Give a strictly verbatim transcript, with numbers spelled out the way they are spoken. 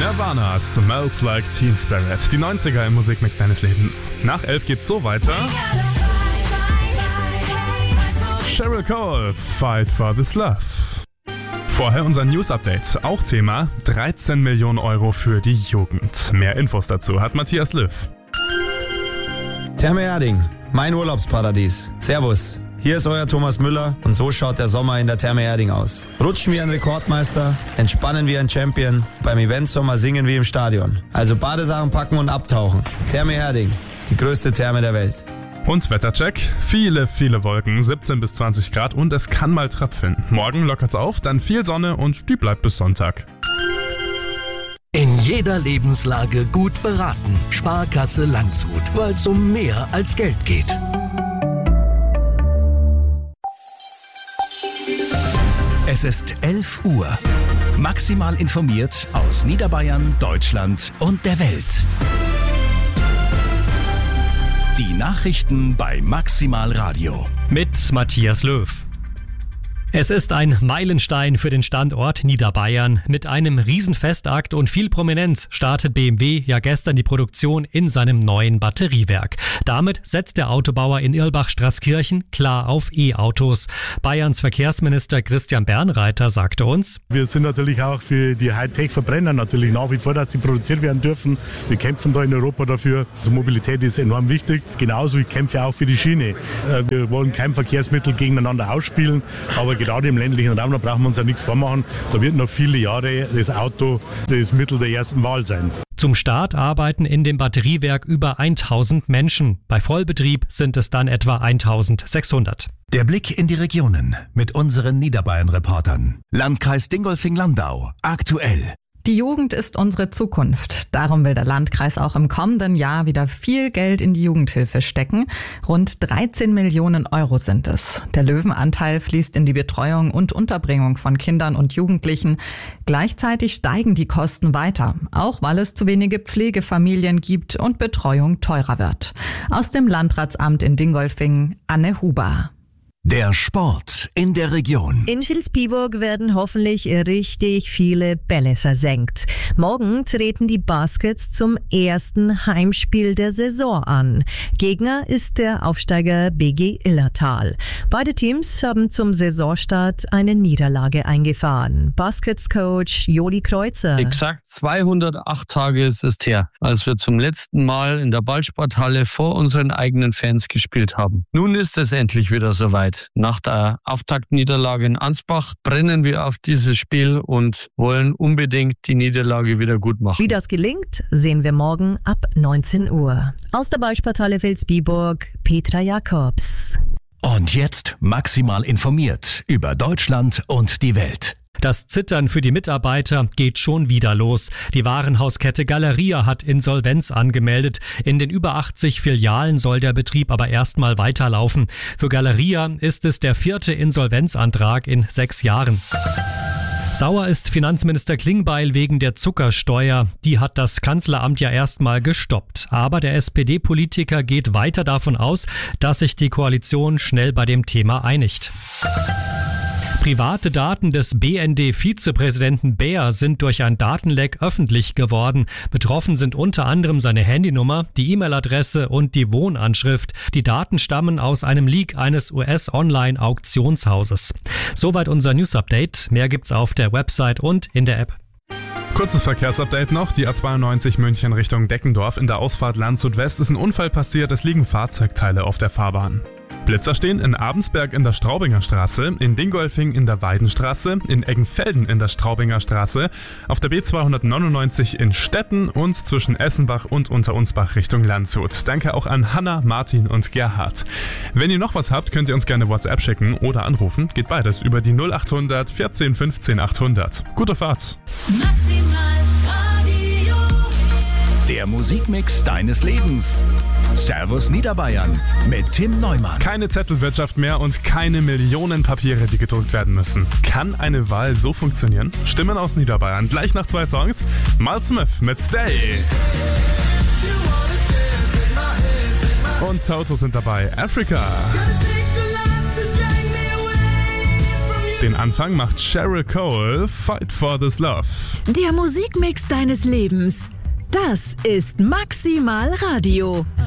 Nirvana, Smells Like Teen Spirit. Die neunziger im Musikmix deines Lebens. Nach elf geht's so weiter. Sheryl Cole, Fight for This Love. Vorher unser News-Update. Auch Thema dreizehn Millionen Euro für die Jugend. Mehr Infos dazu hat Matthias Löw. Therme Erding, mein Urlaubsparadies. Servus. Hier ist euer Thomas Müller und so schaut der Sommer in der Therme Erding aus. Rutschen wie ein Rekordmeister, entspannen wie ein Champion, beim Eventsommer singen wie im Stadion. Also Badesachen packen und abtauchen. Therme Erding, die größte Therme der Welt. Und Wettercheck. Viele, viele Wolken, siebzehn bis zwanzig Grad und es kann mal tröpfeln. Morgen lockert's auf, dann viel Sonne und die bleibt bis Sonntag. In jeder Lebenslage gut beraten. Sparkasse Landshut, weil es um mehr als Geld geht. Es ist elf Uhr. Maximal informiert aus Niederbayern, Deutschland und der Welt. Die Nachrichten bei Maximal Radio. Mit Matthias Löw. Es ist ein Meilenstein für den Standort Niederbayern. Mit einem Riesenfestakt und viel Prominenz startet B M W ja gestern die Produktion in seinem neuen Batteriewerk. Damit setzt der Autobauer in Irlbach-Straßkirchen klar auf E-Autos. Bayerns Verkehrsminister Christian Bernreiter sagte uns: Wir sind natürlich auch für die Hightech-Verbrenner natürlich nach wie vor, dass die produziert werden dürfen. Wir kämpfen da in Europa dafür. Also Mobilität ist enorm wichtig. Genauso, ich kämpfe auch für die Schiene. Wir wollen kein Verkehrsmittel gegeneinander ausspielen, aber gerade im ländlichen Raum, da brauchen wir uns ja nichts vormachen. Da wird noch viele Jahre das Auto das Mittel der ersten Wahl sein. Zum Start arbeiten in dem Batteriewerk über tausend Menschen. Bei Vollbetrieb sind es dann etwa eintausendsechshundert. Der Blick in die Regionen mit unseren Niederbayern-Reportern. Landkreis Dingolfing-Landau. Aktuell. Die Jugend ist unsere Zukunft. Darum will der Landkreis auch im kommenden Jahr wieder viel Geld in die Jugendhilfe stecken. Rund dreizehn Millionen Euro sind es. Der Löwenanteil fließt in die Betreuung und Unterbringung von Kindern und Jugendlichen. Gleichzeitig steigen die Kosten weiter, auch weil es zu wenige Pflegefamilien gibt und Betreuung teurer wird. Aus dem Landratsamt in Dingolfing, Anne Huber. Der Sport in der Region. In Vilsbiburg werden hoffentlich richtig viele Bälle versenkt. Morgen treten die Baskets zum ersten Heimspiel der Saison an. Gegner ist der Aufsteiger B G Illertal. Beide Teams haben zum Saisonstart eine Niederlage eingefahren. Baskets-Coach Joli Kreuzer. Exakt zweihundertacht Tage ist es her, als wir zum letzten Mal in der Ballsporthalle vor unseren eigenen Fans gespielt haben. Nun ist es endlich wieder soweit. Nach der Auftaktniederlage in Ansbach brennen wir auf dieses Spiel und wollen unbedingt die Niederlage wieder gut machen. Wie das gelingt, sehen wir morgen ab neunzehn Uhr. Aus der Ballsporthalle Vilsbiburg, Petra Jakobs. Und jetzt maximal informiert über Deutschland und die Welt. Das Zittern für die Mitarbeiter geht schon wieder los. Die Warenhauskette Galeria hat Insolvenz angemeldet. In den über achtzig Filialen soll der Betrieb aber erstmal weiterlaufen. Für Galeria ist es der vierte Insolvenzantrag in sechs Jahren. Sauer ist Finanzminister Klingbeil wegen der Zuckersteuer. Die hat das Kanzleramt ja erstmal gestoppt. Aber der S P D-Politiker geht weiter davon aus, dass sich die Koalition schnell bei dem Thema einigt. Private Daten des B N D-Vizepräsidenten Beer sind durch ein Datenleck öffentlich geworden. Betroffen sind unter anderem seine Handynummer, die E-Mail-Adresse und die Wohnanschrift. Die Daten stammen aus einem Leak eines U S-Online-Auktionshauses. Soweit unser News-Update. Mehr gibt's auf der Website und in der App. Kurzes Verkehrsupdate noch. Die A zweiundneunzig München Richtung Deckendorf in der Ausfahrt Landshut West ist ein Unfall passiert. Es liegen Fahrzeugteile auf der Fahrbahn. Blitzer stehen in Abensberg in der Straubinger Straße, in Dingolfing in der Weidenstraße, in Eggenfelden in der Straubinger Straße, auf der B zweihundertneunundneunzig in Stetten und zwischen Essenbach und Unterunsbach Richtung Landshut. Danke auch an Hanna, Martin und Gerhard. Wenn ihr noch was habt, könnt ihr uns gerne WhatsApp schicken oder anrufen. Geht beides über die null achthundert vierzehn fünfzehn achthundert. Gute Fahrt! Der Musikmix deines Lebens. Servus Niederbayern mit Tim Neumann. Keine Zettelwirtschaft mehr und keine Millionen Papiere, die gedruckt werden müssen. Kann eine Wahl so funktionieren? Stimmen aus Niederbayern. Gleich nach zwei Songs. Mal Smith mit Stay. Und Toto sind dabei. Africa. Den Anfang macht Cheryl Cole, Fight for This Love. Der Musikmix deines Lebens. Das ist Maximal Radio.